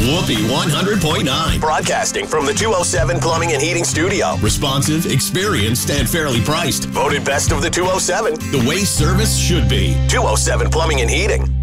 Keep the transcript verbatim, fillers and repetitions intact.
Whoopee one hundred point nine. Broadcasting from the two oh seven Plumbing and Heating Studio. Responsive, experienced, and fairly priced. Voted best of the two oh seven. The way service should be. two oh seven Plumbing and Heating.